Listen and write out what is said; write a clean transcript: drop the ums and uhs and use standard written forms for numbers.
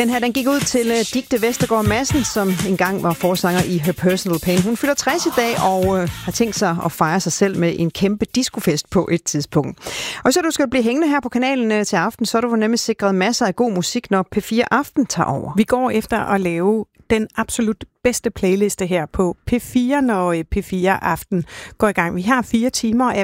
Den her, den gik ud til Dicte Vestergaard Madsen, som engang var forsanger i Her Personal Pain. Hun fylder 60 i dag og har tænkt sig at fejre sig selv med en kæmpe discofest på et tidspunkt. Og så du skal blive hængende her på kanalen til aften, så er du nemlig sikret masser af god musik, når P4 Aften tager over. Vi går efter at lave den absolut bedste playliste her på P4, når P4 Aften går i gang. Vi har 4 timer af